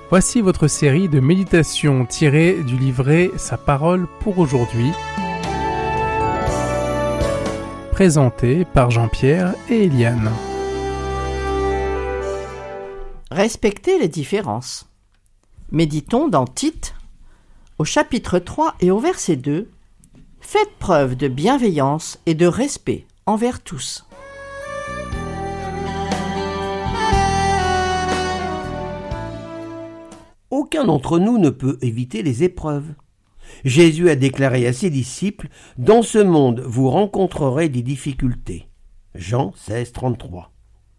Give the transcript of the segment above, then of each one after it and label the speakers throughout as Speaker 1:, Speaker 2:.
Speaker 1: Voici votre série de méditations tirées du livret Sa parole pour aujourd'hui, présentée par Jean-Pierre et Eliane.
Speaker 2: Respectez les différences. Méditons dans Tite, au chapitre 3 et au verset 2. Faites preuve de bienveillance et de respect envers tous.
Speaker 3: Aucun d'entre nous ne peut éviter les épreuves. Jésus a déclaré à ses disciples « Dans ce monde, vous rencontrerez des difficultés ». Jean 16, 33.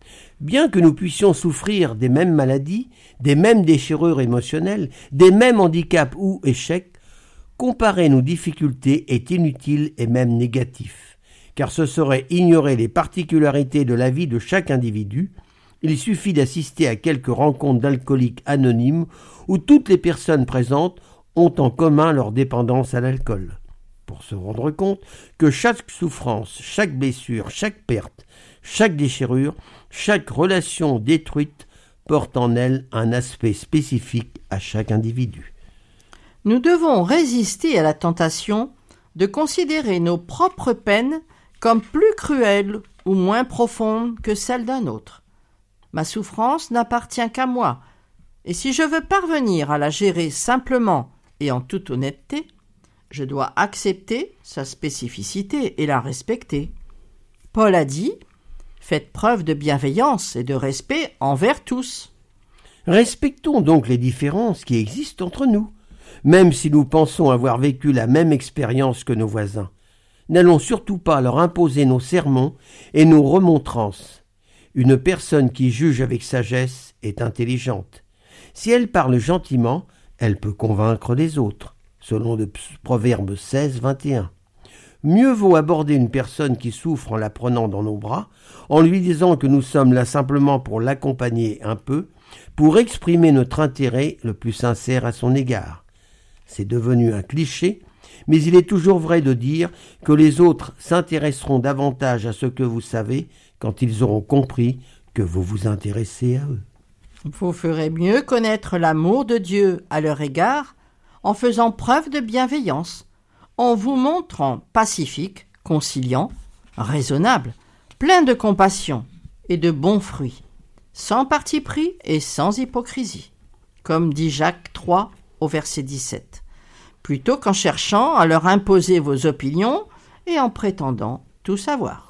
Speaker 3: Bien que nous puissions souffrir des mêmes maladies, des mêmes déchirures émotionnelles, des mêmes handicaps ou échecs, comparer nos difficultés est inutile et même négatif, car ce serait ignorer les particularités de la vie de chaque individu. Il suffit d'assister à quelques rencontres d'alcooliques anonymes où toutes les personnes présentes ont en commun leur dépendance à l'alcool, pour se rendre compte que chaque souffrance, chaque blessure, chaque perte, chaque déchirure, chaque relation détruite porte en elle un aspect spécifique à chaque individu.
Speaker 2: Nous devons résister à la tentation de considérer nos propres peines comme plus cruelles ou moins profondes que celles d'un autre. Ma souffrance n'appartient qu'à moi, et si je veux parvenir à la gérer simplement et en toute honnêteté, je dois accepter sa spécificité et la respecter. Paul a dit « Faites preuve de bienveillance et de respect envers tous ».
Speaker 3: Respectons donc les différences qui existent entre nous, même si nous pensons avoir vécu la même expérience que nos voisins. N'allons surtout pas leur imposer nos sermons et nos remontrances. Une personne qui juge avec sagesse est intelligente. Si elle parle gentiment, elle peut convaincre les autres, selon le Proverbe 16, 21. Mieux vaut aborder une personne qui souffre en la prenant dans nos bras, en lui disant que nous sommes là simplement pour l'accompagner un peu, pour exprimer notre intérêt le plus sincère à son égard. C'est devenu un cliché, mais il est toujours vrai de dire que les autres s'intéresseront davantage à ce que vous savez quand ils auront compris que vous vous intéressez à eux.
Speaker 2: Vous ferez mieux connaître l'amour de Dieu à leur égard en faisant preuve de bienveillance, en vous montrant pacifique, conciliant, raisonnable, plein de compassion et de bons fruits, sans parti pris et sans hypocrisie, comme dit Jacques 3 au verset 17, plutôt qu'en cherchant à leur imposer vos opinions et en prétendant tout savoir.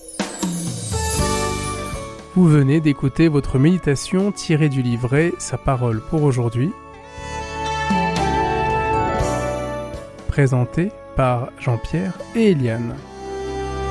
Speaker 1: Vous venez d'écouter votre méditation tirée du livret Sa parole pour aujourd'hui, présentée par Jean-Pierre et Eliane.